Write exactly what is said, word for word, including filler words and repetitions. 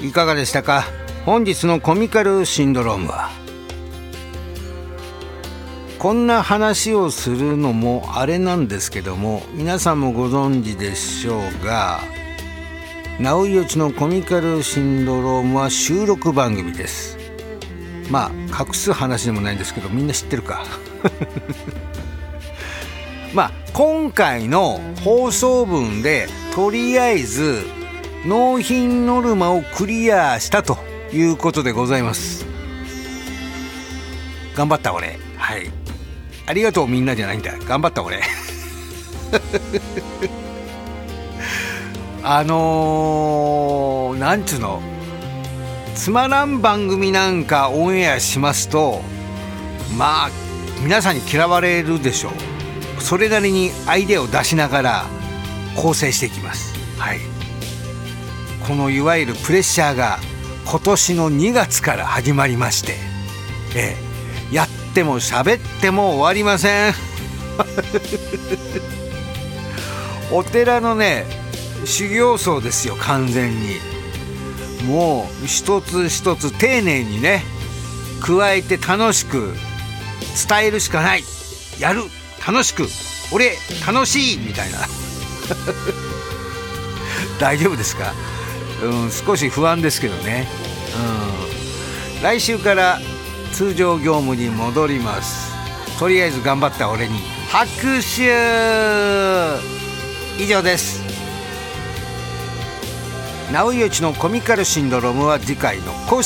いかがでしたか。本日のコミカルシンドロームは、こんな話をするのもあれなんですけども、皆さんもご存知でしょうが、直井よちのコミカルシンドロームは収録番組です。まあ隠す話でもないんですけど、みんな知ってるかまあ今回の放送分でとりあえず納品ノルマをクリアしたということでございます。頑張った俺。はい、ありがとうみんなじゃないんだ、頑張った俺あのー、なんつうの、つまらん番組なんかオンエアしますと、まあ皆さんに嫌われるでしょう。それなりにアイデアを出しながら構成していきます。はい、このいわゆるプレッシャーが今年のにがつから始まりまして、ええ、やっても喋っても終わりませんお寺のね修行僧ですよ、完全に。もう一つ一つ丁寧にね加えて楽しく伝えるしかない。やる、楽しく、俺楽しいみたいな大丈夫ですか、うん、少し不安ですけどね、うん、来週から通常業務に戻ります。とりあえず頑張った俺に拍手。以上です。直井よちのコミカルシンドロームは次回の更新